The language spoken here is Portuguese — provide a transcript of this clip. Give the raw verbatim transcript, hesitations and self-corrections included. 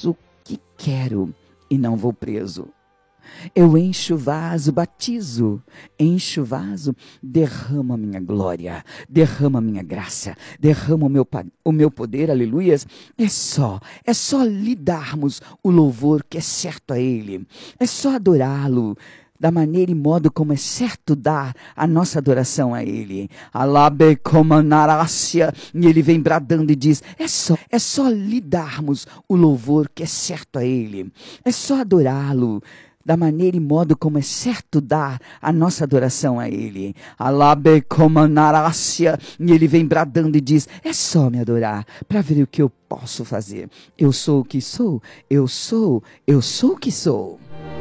faço o que quero e não vou preso. Eu encho o vaso, batizo, encho o vaso, derramo a minha glória, derramo a minha graça, derramo o meu, o meu poder, aleluias. É só, é só lhe darmos o louvor que é certo a Ele, é só adorá-lo da maneira e modo como é certo dar a nossa adoração a Ele. Alabe como narácia, e Ele vem bradando e diz, é só, é só lhe darmos o louvor que é certo a Ele, é só adorá-lo da maneira e modo como é certo dar a nossa adoração a Ele. Alabe como narácia, e Ele vem bradando e diz, é só me adorar para ver o que eu posso fazer. Eu sou o que sou, eu sou, eu sou o que sou.